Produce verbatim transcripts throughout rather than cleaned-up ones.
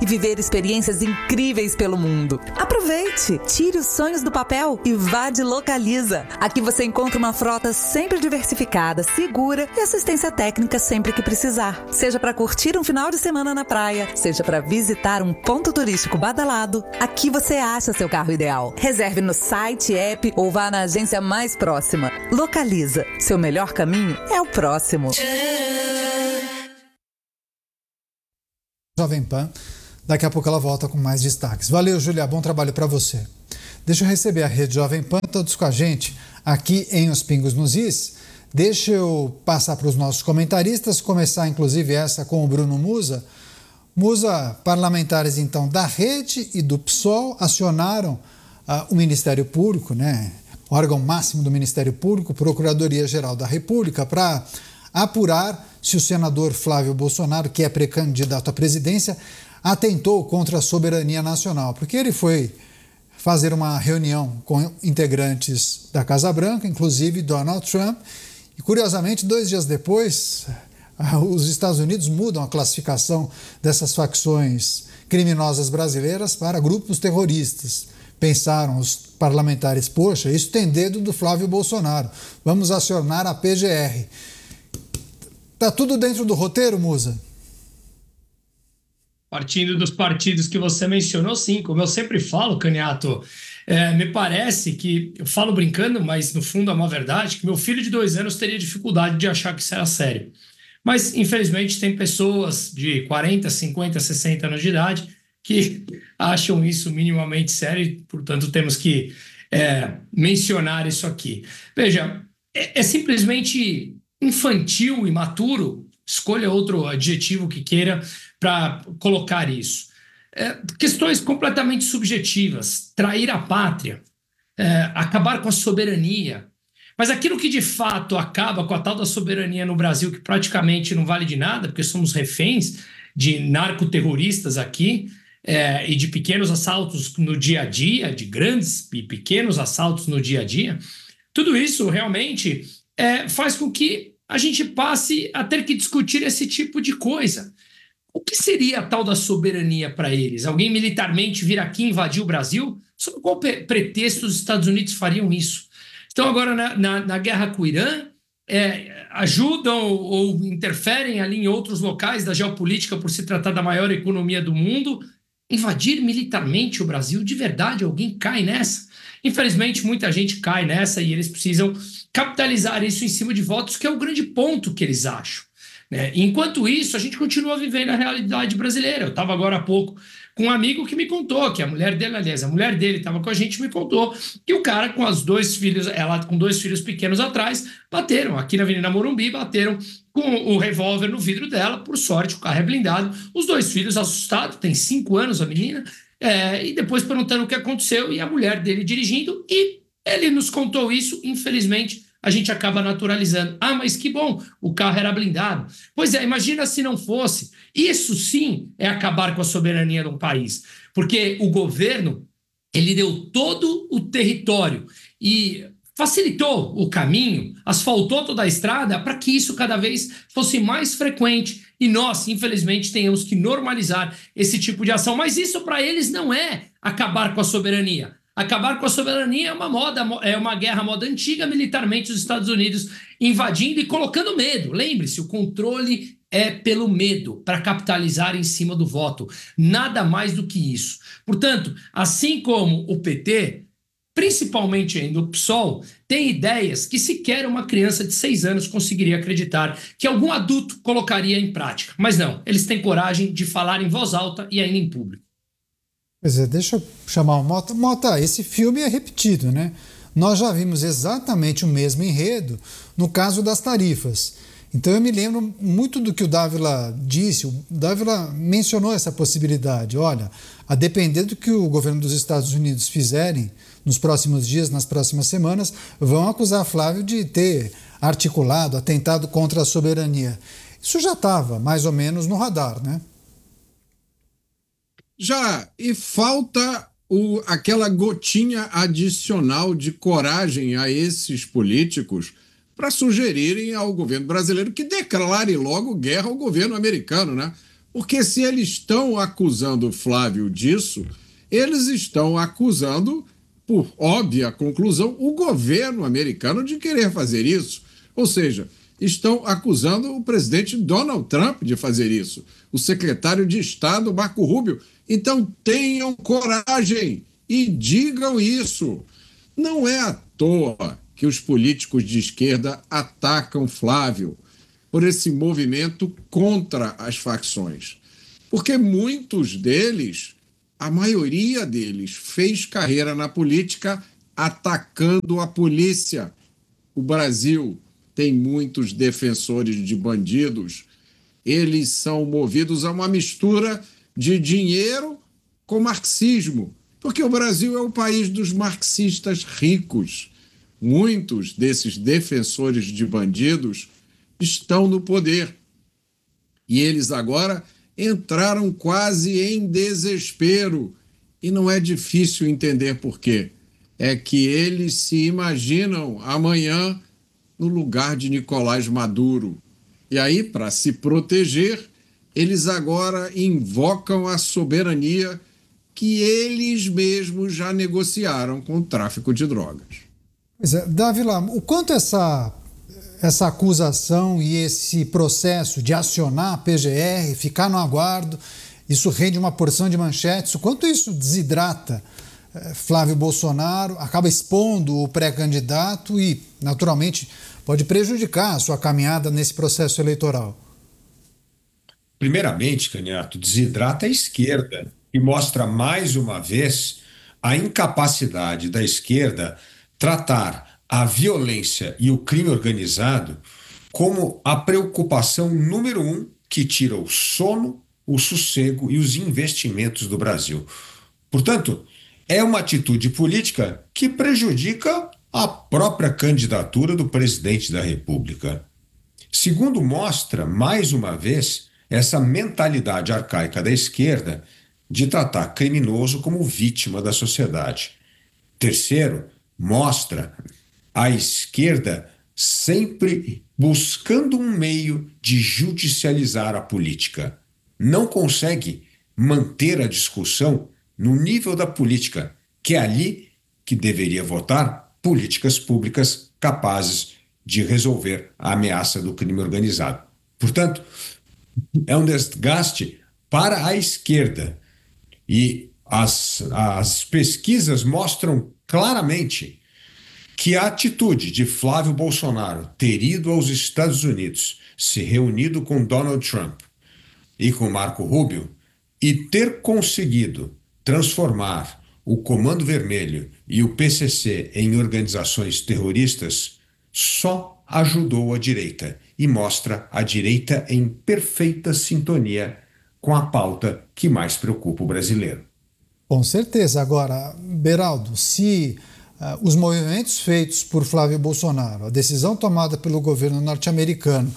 e viver experiências incríveis pelo mundo. Aproveite, tire os sonhos do papel e vá de Localiza. Aqui você encontra uma frota sempre diversificada, segura e assistência técnica sempre que precisar. Seja para curtir um final de semana na praia, seja para visitar um ponto turístico badalado, aqui você acha seu carro ideal. Reserve no site, app ou vá na agência mais próxima. Localiza. Seu melhor caminho é o próximo. Jovem Pan, daqui a pouco ela volta com mais destaques. Valeu, Júlia, bom trabalho para você. Deixa eu receber a rede Jovem Pan, todos com a gente aqui em Os Pingos nos Is. Deixa eu passar para os nossos comentaristas, começar inclusive essa com o Bruno Musa. Musa, parlamentares então da Rede e do P SOL acionaram uh, o Ministério Público, né, órgão máximo do Ministério Público, Procuradoria-Geral da República, para apurar se o senador Flávio Bolsonaro, que é pré-candidato à presidência, atentou contra a soberania nacional, porque ele foi fazer uma reunião com integrantes da Casa Branca, inclusive Donald Trump, e curiosamente, dois dias depois, os Estados Unidos mudam a classificação dessas facções criminosas brasileiras para grupos terroristas. Pensaram os parlamentares, poxa, isso tem dedo do Flávio Bolsonaro, vamos acionar a P G R. Tá tudo dentro do roteiro, Musa? Partindo dos partidos que você mencionou, sim. Como eu sempre falo, Caniato, é, me parece que, eu falo brincando, mas no fundo é uma verdade, que meu filho de dois anos teria dificuldade de achar que isso era sério. Mas, infelizmente, tem pessoas de quarenta, cinquenta, sessenta anos de idade que acham isso minimamente sério e, portanto, temos que é, mencionar isso aqui. Veja, é, é simplesmente infantil, imaturo, escolha outro adjetivo que queira para colocar isso. É, questões completamente subjetivas, trair a pátria, é, acabar com a soberania. Mas aquilo que de fato acaba com a tal da soberania no Brasil, que praticamente não vale de nada, porque somos reféns de narcoterroristas aqui, é, e de pequenos assaltos no dia a dia, de grandes e pequenos assaltos no dia a dia, tudo isso realmente é, faz com que a gente passe a ter que discutir esse tipo de coisa. O que seria a tal da soberania para eles? Alguém militarmente vir aqui invadir o Brasil? Sob qual pretexto os Estados Unidos fariam isso? Então, agora, na, na, na guerra com o Irã, é, ajudam ou, ou interferem ali em outros locais da geopolítica por se tratar da maior economia do mundo. Invadir militarmente o Brasil, de verdade, alguém cai nessa? Infelizmente, muita gente cai nessa e eles precisam capitalizar isso em cima de votos, que é o grande ponto que eles acham. Né? Enquanto isso, a gente continua vivendo a realidade brasileira. Eu estava agora há pouco com um amigo que me contou, que a mulher dele, aliás, a mulher dele estava com a gente e me contou que o cara com os dois filhos, ela com dois filhos pequenos atrás, bateram aqui na Avenida Morumbi, bateram com o revólver no vidro dela. Por sorte, o carro é blindado. Os dois filhos assustados, tem cinco anos a menina, é, e depois perguntando o que aconteceu, e a mulher dele dirigindo, e ele nos contou isso. Infelizmente, a gente acaba naturalizando. Ah, mas que bom, o carro era blindado. Pois é, imagina se não fosse. Isso sim é acabar com a soberania de um país, porque o governo, ele deu todo o território e facilitou o caminho, asfaltou toda a estrada para que isso cada vez fosse mais frequente e nós, infelizmente, tenhamos que normalizar esse tipo de ação. Mas isso para eles não é acabar com a soberania. Acabar com a soberania é uma moda, é uma guerra moda antiga, militarmente os Estados Unidos invadindo e colocando medo. Lembre-se, o controle é pelo medo, para capitalizar em cima do voto. Nada mais do que isso. Portanto, assim como o P T, principalmente ainda o P SOL, tem ideias que sequer uma criança de seis anos conseguiria acreditar que algum adulto colocaria em prática. Mas não, eles têm coragem de falar em voz alta e ainda em público. Pois é, deixa eu chamar o Mota. Mota, esse filme é repetido, né? Nós já vimos exatamente o mesmo enredo no caso das tarifas. Então eu me lembro muito do que o Dávila disse. O Dávila mencionou essa possibilidade. Olha, a depender do que o governo dos Estados Unidos fizerem nos próximos dias, nas próximas semanas, vão acusar Flávio de ter articulado, atentado contra a soberania. Isso já estava mais ou menos no radar, né? Já, e falta o, aquela gotinha adicional de coragem a esses políticos para sugerirem ao governo brasileiro que declare logo guerra ao governo americano, né? Porque se eles estão acusando o Flávio disso, eles estão acusando, por óbvia conclusão, o governo americano de querer fazer isso. Ou seja, estão acusando o presidente Donald Trump de fazer isso, o secretário de Estado Marco Rubio. Então tenham coragem e digam isso. Não é à toa que os políticos de esquerda atacam Flávio por esse movimento contra as facções. Porque muitos deles, a maioria deles, fez carreira na política atacando a polícia. O Brasil tem muitos defensores de bandidos. Eles são movidos a uma mistura de dinheiro com marxismo, porque o Brasil é o país dos marxistas ricos. Muitos desses defensores de bandidos estão no poder. E eles agora entraram quase em desespero. E não é difícil entender por quê. É que eles se imaginam amanhã no lugar de Nicolás Maduro. E aí, para se proteger, eles agora invocam a soberania que eles mesmos já negociaram com o tráfico de drogas. Pois é, Davi Lama, o quanto essa, essa acusação e esse processo de acionar a P G R, ficar no aguardo, isso rende uma porção de manchetes, o quanto isso desidrata eh, Flávio Bolsonaro, acaba expondo o pré-candidato e, naturalmente, pode prejudicar a sua caminhada nesse processo eleitoral? Primeiramente, Candidato, desidrata a esquerda e mostra mais uma vez a incapacidade da esquerda tratar a violência e o crime organizado como a preocupação número um que tira o sono, o sossego e os investimentos do Brasil. Portanto, é uma atitude política que prejudica a própria candidatura do presidente da República. Segundo mostra, mais uma vez, essa mentalidade arcaica da esquerda de tratar criminoso como vítima da sociedade. Terceiro, mostra a esquerda sempre buscando um meio de judicializar a política. Não consegue manter a discussão no nível da política, que é ali que deveria votar políticas públicas capazes de resolver a ameaça do crime organizado. Portanto, é um desgaste para a esquerda. E as, as pesquisas mostram claramente que a atitude de Flávio Bolsonaro ter ido aos Estados Unidos, se reunido com Donald Trump e com Marco Rubio, e ter conseguido transformar o Comando Vermelho e o P C C em organizações terroristas, só ajudou a direita e mostra a direita em perfeita sintonia com a pauta que mais preocupa o brasileiro. Com certeza. Agora, Beraldo, se uh, os movimentos feitos por Flávio Bolsonaro, a decisão tomada pelo governo norte-americano,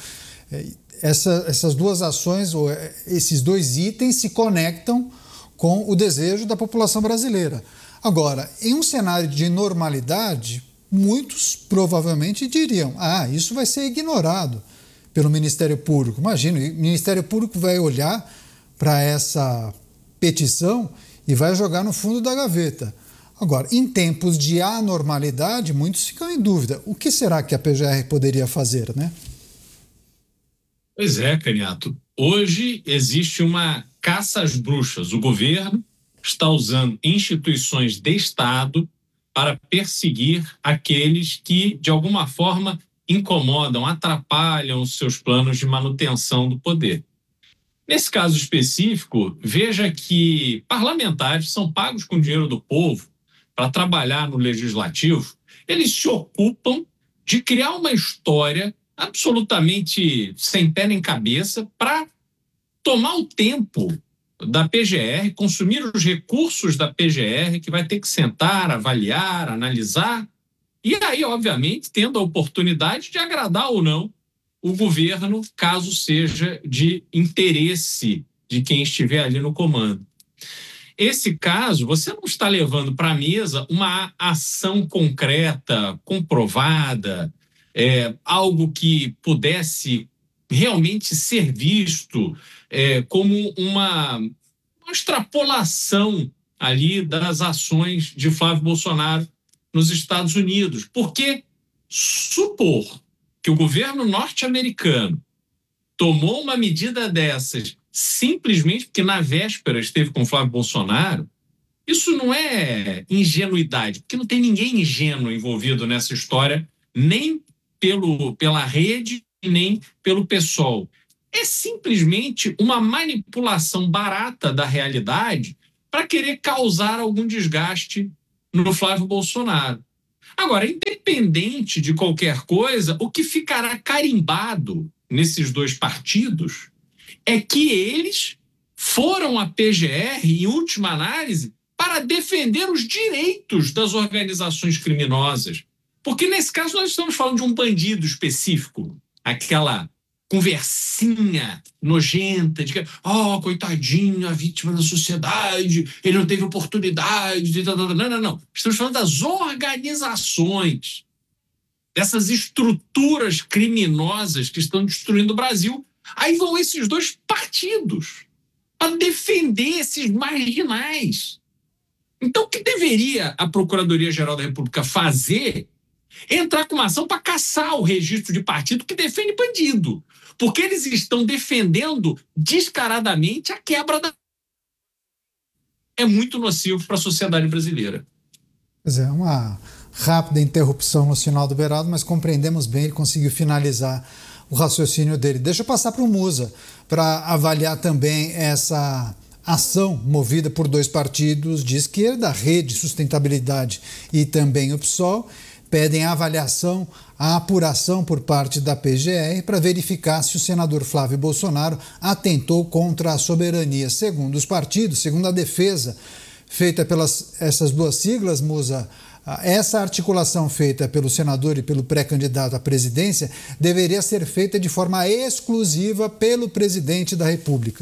essa, essas duas ações, ou esses dois itens se conectam com o desejo da população brasileira. Agora, em um cenário de normalidade, muitos provavelmente diriam: ah, isso vai ser ignorado pelo Ministério Público. Imagina, o Ministério Público vai olhar para essa petição e vai jogar no fundo da gaveta. Agora, em tempos de anormalidade, muitos ficam em dúvida. O que será que a P G R poderia fazer, né? Pois é, Candidato. Hoje existe uma caça às bruxas. O governo está usando instituições de Estado para perseguir aqueles que, de alguma forma, incomodam, atrapalham os seus planos de manutenção do poder. Nesse caso específico, veja que parlamentares são pagos com dinheiro do povo para trabalhar no legislativo. Eles se ocupam de criar uma história absolutamente sem pé nem cabeça para tomar o tempo da P G R, consumir os recursos da P G R, que vai ter que sentar, avaliar, analisar, e aí, obviamente, tendo a oportunidade de agradar ou não o governo, caso seja de interesse de quem estiver ali no comando. Esse caso, você não está levando para a mesa uma ação concreta, comprovada, é, algo que pudesse realmente ser visto é, como uma, uma extrapolação ali das ações de Flávio Bolsonaro nos Estados Unidos. Porque supor que o governo norte-americano tomou uma medida dessas simplesmente porque na véspera esteve com Flávio Bolsonaro, isso não é ingenuidade, porque não tem ninguém ingênuo envolvido nessa história, nem pelo, pela rede e nem pelo PSOL. É simplesmente uma manipulação barata da realidade para querer causar algum desgaste no Flávio Bolsonaro. Agora, independente de qualquer coisa, o que ficará carimbado nesses dois partidos é que eles foram à P G R, em última análise, para defender os direitos das organizações criminosas. Porque, nesse caso, nós estamos falando de um bandido específico, aquela conversinha nojenta de que, oh, coitadinho, a vítima da sociedade, ele não teve oportunidade. Não, não, não. Estamos falando das organizações, dessas estruturas criminosas que estão destruindo o Brasil. Aí vão esses dois partidos a defender esses marginais. Então, o que deveria a Procuradoria-Geral da República fazer é entrar com uma ação para caçar o registro de partido que defende bandido, porque eles estão defendendo descaradamente a quebra da... É muito nocivo para a sociedade brasileira. Pois é, uma rápida interrupção no sinal do Beraldo, mas compreendemos bem, ele conseguiu finalizar o raciocínio dele. Deixa eu passar para o Musa, para avaliar também essa ação movida por dois partidos de esquerda, a Rede Sustentabilidade e também o PSOL, pedem a avaliação, a apuração por parte da P G R para verificar se o senador Flávio Bolsonaro atentou contra a soberania. Segundo os partidos, segundo a defesa feita pelas essas duas siglas, Musa, essa articulação feita pelo senador e pelo pré-candidato à presidência deveria ser feita de forma exclusiva pelo presidente da República.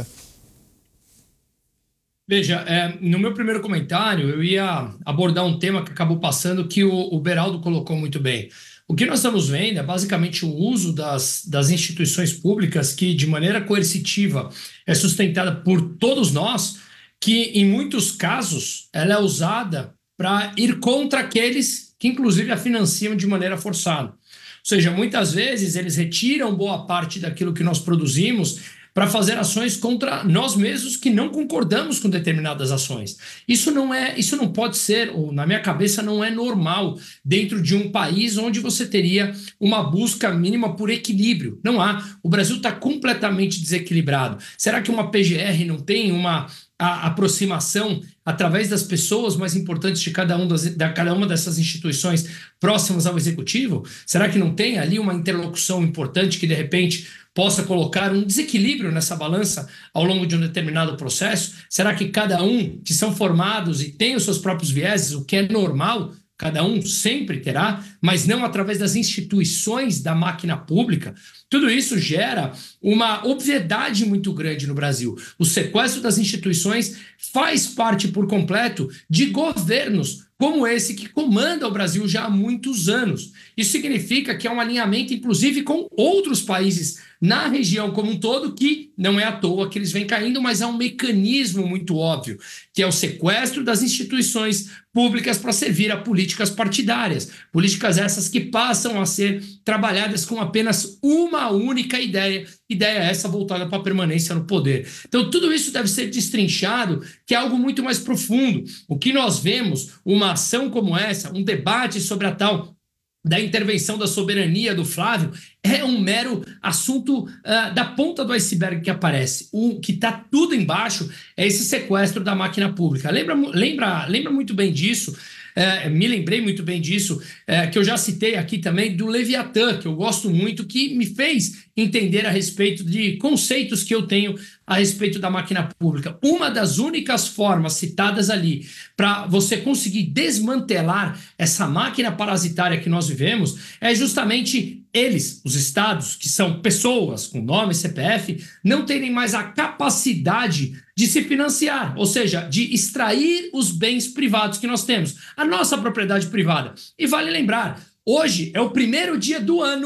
Veja, é, no meu primeiro comentário eu ia abordar um tema que acabou passando que o, o Beraldo colocou muito bem. O que nós estamos vendo é basicamente o uso das, das instituições públicas que de maneira coercitiva é sustentada por todos nós, que em muitos casos ela é usada para ir contra aqueles que inclusive a financiam de maneira forçada. Ou seja, muitas vezes eles retiram boa parte daquilo que nós produzimos para fazer ações contra nós mesmos que não concordamos com determinadas ações. Isso não é, isso não pode ser, ou na minha cabeça não é normal dentro de um país onde você teria uma busca mínima por equilíbrio. Não há. O Brasil está completamente desequilibrado. Será que uma P G R não tem uma a aproximação através das pessoas mais importantes de cada, um das, de cada uma dessas instituições próximas ao executivo? Será que não tem ali uma interlocução importante que, de repente, possa colocar um desequilíbrio nessa balança ao longo de um determinado processo? Será que cada um que são formados e tem os seus próprios vieses, o que é normal, cada um sempre terá, mas não através das instituições da máquina pública? Tudo isso gera uma obviedade muito grande no Brasil. O sequestro das instituições faz parte por completo de governos como esse que comanda o Brasil já há muitos anos. Isso significa que é um alinhamento, inclusive, com outros países na região como um todo, que não é à toa que eles vêm caindo, mas há um mecanismo muito óbvio, que é o sequestro das instituições públicas para servir a políticas partidárias. Políticas essas que passam a ser trabalhadas com apenas uma única ideia, ideia essa voltada para a permanência no poder. Então, tudo isso deve ser destrinchado, que é algo muito mais profundo. O que nós vemos, uma ação como essa, um debate sobre a tal da intervenção da soberania do Flávio, é um mero assunto uh, da ponta do iceberg que aparece. O que está tudo embaixo é esse sequestro da máquina pública. Lembra, lembra, lembra muito bem disso, uh, me lembrei muito bem disso, uh, que eu já citei aqui também, do Leviatã, que eu gosto muito, que me fez entender a respeito de conceitos que eu tenho a respeito da máquina pública. Uma das únicas formas citadas ali para você conseguir desmantelar essa máquina parasitária que nós vivemos é justamente eles, os estados, que são pessoas com nome e C P F, não terem mais a capacidade de se financiar, ou seja, de extrair os bens privados que nós temos, a nossa propriedade privada. E vale lembrar, hoje é o primeiro dia do ano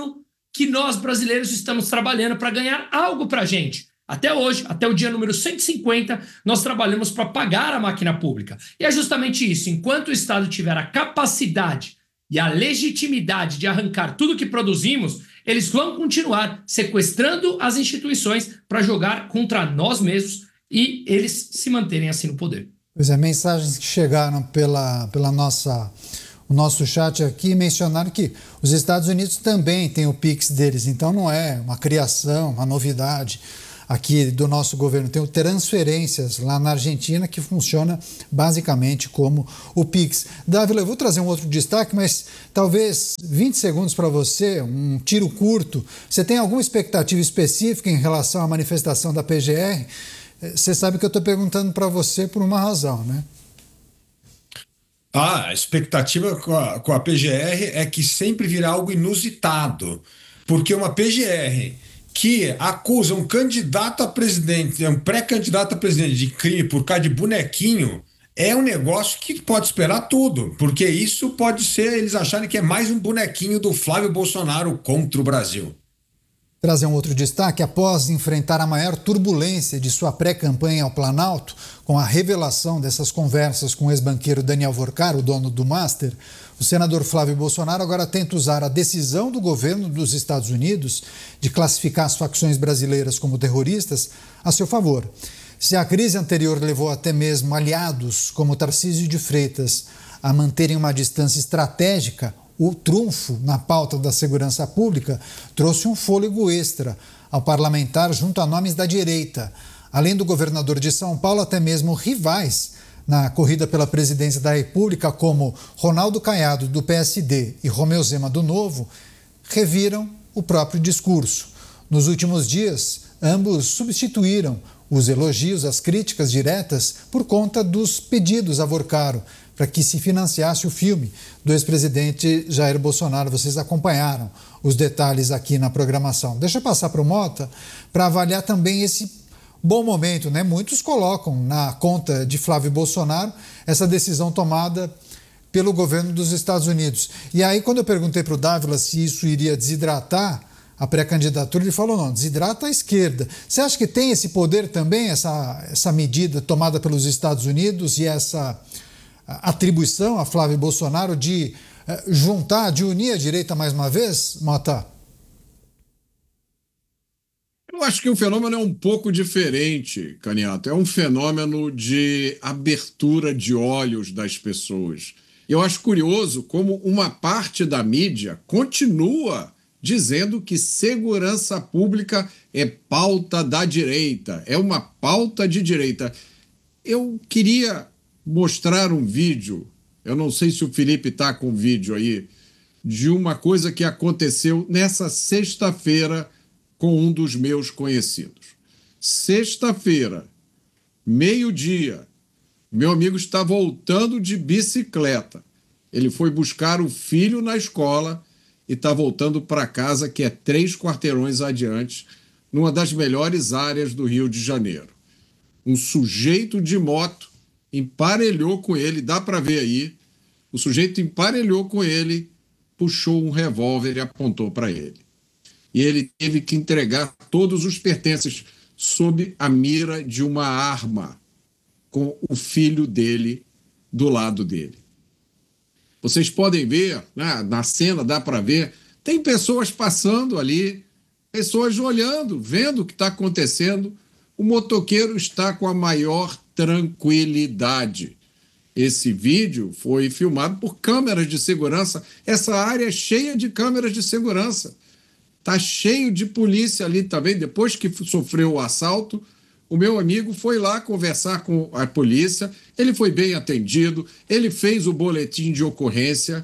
que nós brasileiros estamos trabalhando para ganhar algo para a gente. Até hoje, até o dia número cento e cinquenta, nós trabalhamos para pagar a máquina pública. E é justamente isso. Enquanto o Estado tiver a capacidade e a legitimidade de arrancar tudo que produzimos, eles vão continuar sequestrando as instituições para jogar contra nós mesmos e eles se manterem assim no poder. Pois é, mensagens que chegaram pela, pela nossa... o nosso chat aqui mencionaram que os Estados Unidos também têm o Pix deles, então não é uma criação, uma novidade aqui do nosso governo. Tem o transferências lá na Argentina que funciona basicamente como o Pix. Dávila, eu vou trazer um outro destaque, mas talvez vinte segundos para você, um tiro curto. Você tem alguma expectativa específica em relação à manifestação da P G R? Você sabe que eu estou perguntando para você por uma razão, né? Ah, a expectativa com a, com a P G R é que sempre virá algo inusitado, porque uma P G R que acusa um candidato a presidente, um pré-candidato a presidente de crime por causa de bonequinho, é um negócio que pode esperar tudo, porque isso pode ser eles acharem que é mais um bonequinho do Flávio Bolsonaro contra o Brasil. Trazer um outro destaque: após enfrentar a maior turbulência de sua pré-campanha ao Planalto, com a revelação dessas conversas com o ex-banqueiro Daniel Vorcar, o dono do Master, o senador Flávio Bolsonaro agora tenta usar a decisão do governo dos Estados Unidos de classificar as facções brasileiras como terroristas a seu favor. Se a crise anterior levou até mesmo aliados como Tarcísio de Freitas a manterem uma distância estratégica, o trunfo na pauta da segurança pública trouxe um fôlego extra ao parlamentar junto a nomes da direita. Além do governador de São Paulo, até mesmo rivais na corrida pela presidência da República, como Ronaldo Caiado, do P S D, e Romeu Zema, do Novo, reviram o próprio discurso. Nos últimos dias, ambos substituíram os elogios, as críticas diretas, por conta dos pedidos a Vorcaro para que se financiasse o filme do ex-presidente Jair Bolsonaro. Vocês acompanharam os detalhes aqui na programação. Deixa eu passar para o Mota para avaliar também esse bom momento, né? Muitos colocam na conta de Flávio Bolsonaro essa decisão tomada pelo governo dos Estados Unidos. E aí, quando eu perguntei para o Dávila se isso iria desidratar a pré-candidatura, ele falou: não, desidrata a esquerda. Você acha que tem esse poder também, essa, essa medida tomada pelos Estados Unidos e essa atribuição a Flávio Bolsonaro de eh, juntar, de unir a direita mais uma vez, Mota? Eu acho que o fenômeno é um pouco diferente, Caniato. É um fenômeno de abertura de olhos das pessoas. Eu acho curioso como uma parte da mídia continua dizendo que segurança pública é pauta da direita, é uma pauta de direita. Eu queria mostrar um vídeo, eu não sei se o Felipe está com o vídeo aí, de uma coisa que aconteceu nessa sexta-feira com um dos meus conhecidos. Sexta-feira, meio-dia, meu amigo está voltando de bicicleta. Ele foi buscar o filho na escola e está voltando para casa, que é três quarteirões adiante, numa das melhores áreas do Rio de Janeiro. Um sujeito de moto emparelhou com ele, dá para ver aí, o sujeito emparelhou com ele, puxou um revólver e apontou para ele. E ele teve que entregar todos os pertences sob a mira de uma arma, com o filho dele do lado dele. Vocês podem ver, né, na cena dá para ver, tem pessoas passando ali, pessoas olhando, vendo o que está acontecendo. O motoqueiro está com a maior tranquilidade. Esse vídeo foi filmado por câmeras de segurança. Essa área é cheia de câmeras de segurança. Está cheio de polícia ali também. Depois que sofreu o assalto, o meu amigo foi lá conversar com a polícia. Ele foi bem atendido, ele fez o boletim de ocorrência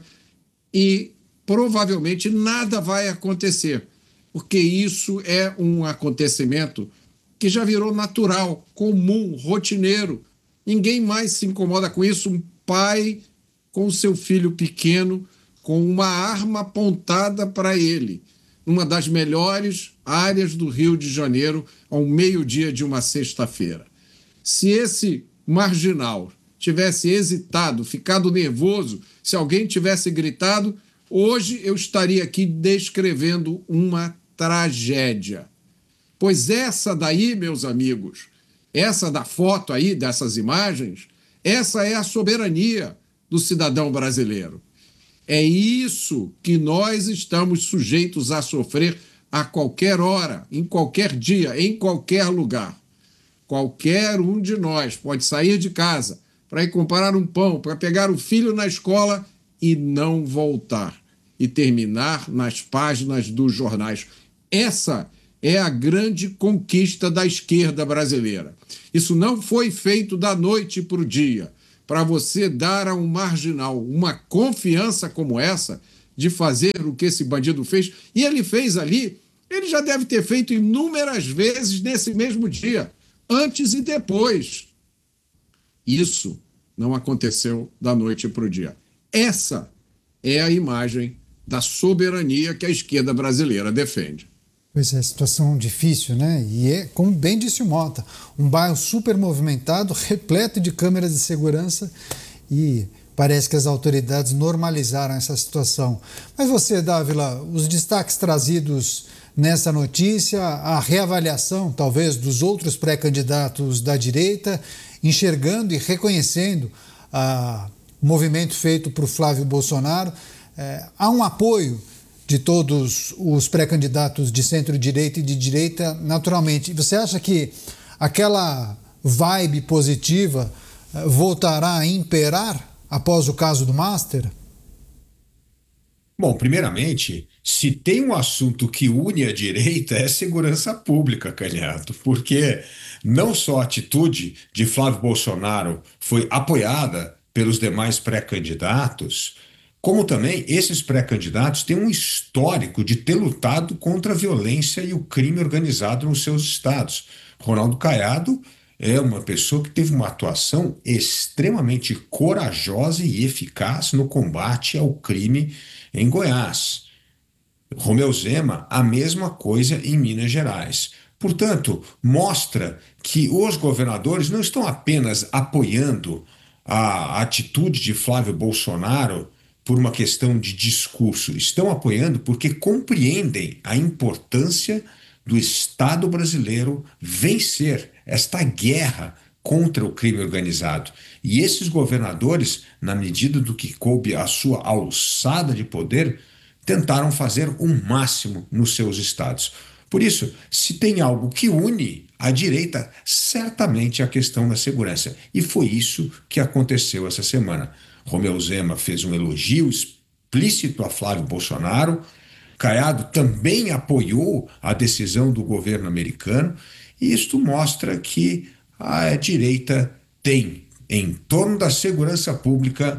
e provavelmente nada vai acontecer, porque isso é um acontecimento que já virou natural, comum, rotineiro. Ninguém mais se incomoda com isso. Um pai com seu filho pequeno, com uma arma apontada para ele, numa das melhores áreas do Rio de Janeiro, ao meio-dia de uma sexta-feira. Se esse marginal tivesse hesitado, ficado nervoso, se alguém tivesse gritado, hoje eu estaria aqui descrevendo uma tragédia. Pois essa daí, meus amigos, essa da foto aí, dessas imagens, essa é a soberania do cidadão brasileiro. É isso que nós estamos sujeitos a sofrer a qualquer hora, em qualquer dia, em qualquer lugar. Qualquer um de nós pode sair de casa para ir comprar um pão, para pegar o filho na escola e não voltar, e terminar nas páginas dos jornais. Essa é a grande conquista da esquerda brasileira. Isso não foi feito da noite para o dia, para você dar a um marginal uma confiança como essa de fazer o que esse bandido fez. E ele fez ali, ele já deve ter feito inúmeras vezes nesse mesmo dia, antes e depois. Isso não aconteceu da noite para o dia. Essa é a imagem da soberania que a esquerda brasileira defende. Pois é, situação difícil, né? E é, como bem disse o Mota, um bairro super movimentado, repleto de câmeras de segurança, e parece que as autoridades normalizaram essa situação. Mas você, Dávila, os destaques trazidos nessa notícia, a reavaliação, talvez, dos outros pré-candidatos da direita, enxergando e reconhecendo ah, o movimento feito por Flávio Bolsonaro, é, há um apoio de todos os pré-candidatos de centro-direita e de direita, naturalmente. Você acha que aquela vibe positiva uh, voltará a imperar após o caso do Master? Bom, primeiramente, se tem um assunto que une a direita é segurança pública, Canhato, porque não só a atitude de Flávio Bolsonaro foi apoiada pelos demais pré-candidatos, como também esses pré-candidatos têm um histórico de ter lutado contra a violência e o crime organizado nos seus estados. Ronaldo Caiado é uma pessoa que teve uma atuação extremamente corajosa e eficaz no combate ao crime em Goiás. Romeu Zema, a mesma coisa em Minas Gerais. Portanto, mostra que os governadores não estão apenas apoiando a atitude de Flávio Bolsonaro por uma questão de discurso, estão apoiando porque compreendem a importância do Estado brasileiro vencer esta guerra contra o crime organizado. E esses governadores, na medida do que coube a sua alçada de poder, tentaram fazer o máximo nos seus estados. Por isso, se tem algo que une a direita, certamente é a questão da segurança. E foi isso que aconteceu essa semana. Romeu Zema fez um elogio explícito a Flávio Bolsonaro, Caiado também apoiou a decisão do governo americano, e isto mostra que a direita tem, em torno da segurança pública,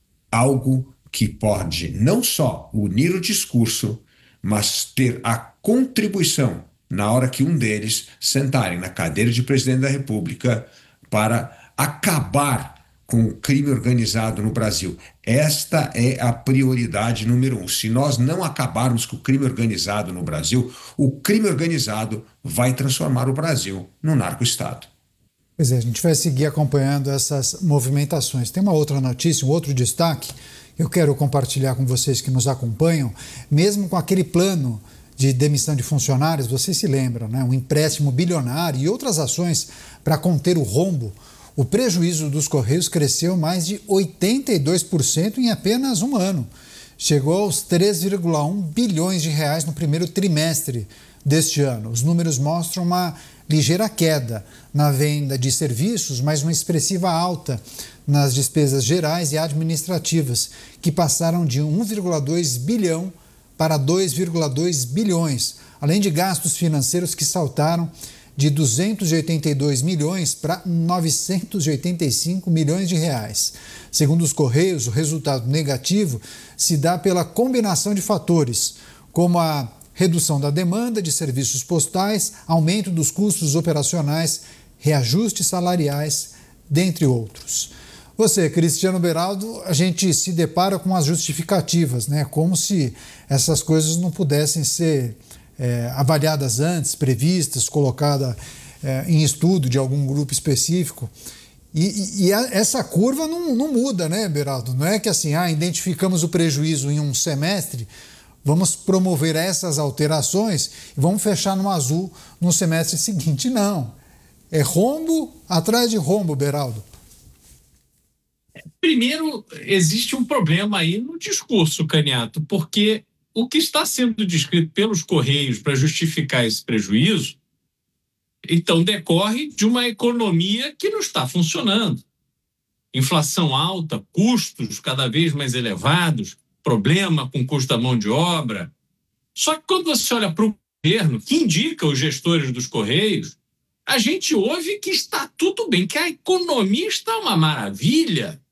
algo que pode não só unir o discurso, mas ter a contribuição na hora que um deles sentarem na cadeira de presidente da República para acabar com o crime organizado no Brasil. Esta é a prioridade número um. Se nós não acabarmos com o crime organizado no Brasil, o crime organizado vai transformar o Brasil num narco-estado. Pois é, a gente vai seguir acompanhando essas movimentações. Tem uma outra notícia, um outro destaque que eu quero compartilhar com vocês que nos acompanham. Mesmo com aquele plano de demissão de funcionários, vocês se lembram, né? Um empréstimo bilionário e outras ações para conter o rombo, o prejuízo dos Correios cresceu mais de oitenta e dois por cento em apenas um ano. Chegou aos três vírgula um bilhões de reais no primeiro trimestre deste ano. Os números mostram uma ligeira queda na venda de serviços, mas uma expressiva alta nas despesas gerais e administrativas, que passaram de um vírgula dois bilhão para dois vírgula dois bilhões, além de gastos financeiros que saltaram de duzentos e oitenta e dois milhões para novecentos e oitenta e cinco milhões de reais. Segundo os Correios, o resultado negativo se dá pela combinação de fatores, como a redução da demanda de serviços postais, aumento dos custos operacionais, reajustes salariais, dentre outros. Você, Cristiano Beraldo, a gente se depara com as justificativas, né? Como se essas coisas não pudessem ser É, avaliadas antes, previstas, colocada é, em estudo de algum grupo específico. E, e a, essa curva não, não muda, né, Beraldo? Não é que assim, ah, identificamos o prejuízo em um semestre, vamos promover essas alterações e vamos fechar no azul no semestre seguinte. Não. É rombo atrás de rombo, Beraldo. Primeiro, existe um problema aí no discurso, Caniato, porque o que está sendo descrito pelos Correios para justificar esse prejuízo, então decorre de uma economia que não está funcionando. Inflação alta, custos cada vez mais elevados, problema com o custo da mão de obra. Só que quando você olha para o governo, que indica os gestores dos Correios, a gente ouve que está tudo bem, que a economia está uma maravilha.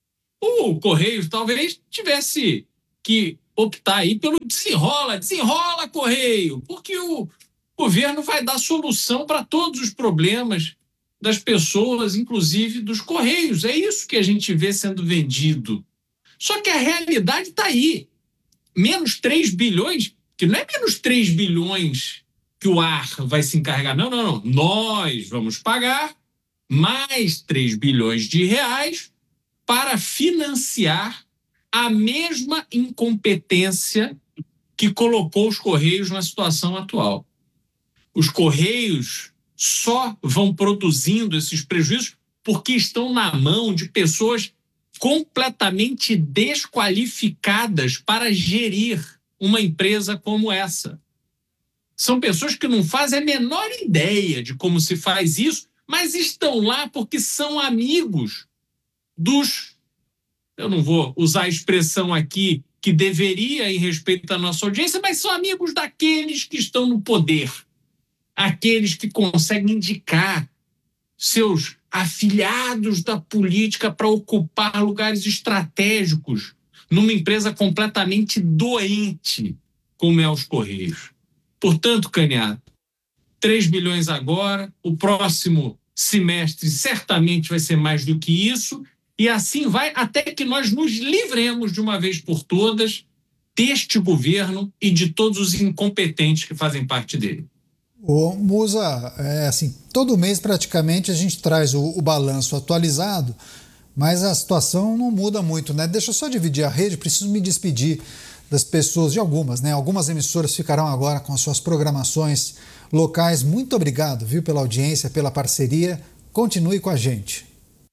O Correios talvez tivesse que optar aí pelo desenrola, desenrola Correio, porque o governo vai dar solução para todos os problemas das pessoas, inclusive dos Correios. É isso que a gente vê sendo vendido. Só que a realidade está aí. Menos três bilhões, que não é menos três bilhões que o ar vai se encarregar. Não, não, não. Nós vamos pagar mais três bilhões de reais para financiar a mesma incompetência que colocou os Correios na situação atual. Os Correios só vão produzindo esses prejuízos porque estão na mão de pessoas completamente desqualificadas para gerir uma empresa como essa. São pessoas que não fazem a menor ideia de como se faz isso, mas estão lá porque são amigos dos... Eu não vou usar a expressão aqui que deveria em respeito à nossa audiência, mas são amigos daqueles que estão no poder. Aqueles que conseguem indicar seus afiliados da política para ocupar lugares estratégicos numa empresa completamente doente, como é os Correios. Portanto, Caniato, três bilhões agora, o próximo semestre certamente vai ser mais do que isso, e assim vai até que nós nos livremos de uma vez por todas deste governo e de todos os incompetentes que fazem parte dele. Ô, Musa, é assim, todo mês praticamente a gente traz o, o balanço atualizado, mas a situação não muda muito, né? Deixa eu só dividir a rede, preciso me despedir das pessoas, de algumas, né? Algumas emissoras ficarão agora com as suas programações locais. Muito obrigado, viu, pela audiência, pela parceria. Continue com a gente.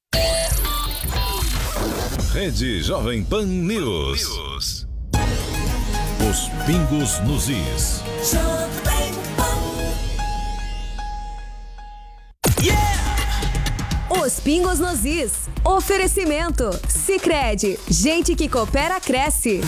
Rede Jovem Pan News. News. Os pingos nos is. Os pingos nos is. Oferecimento. Sicredi. Gente que coopera, cresce.